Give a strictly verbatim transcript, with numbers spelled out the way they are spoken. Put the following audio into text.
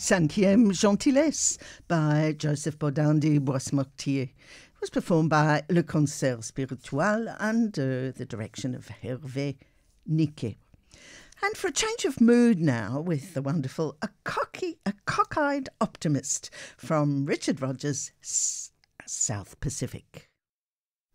Cinquième Gentilesse by Joseph Bodin de Boismortier. It was performed by Le Concert Spiritual under the direction of Hervé Niquet. And for a change of mood now, with the wonderful A Cocky, A Cockeyed Optimist from Richard Rogers' S- South Pacific.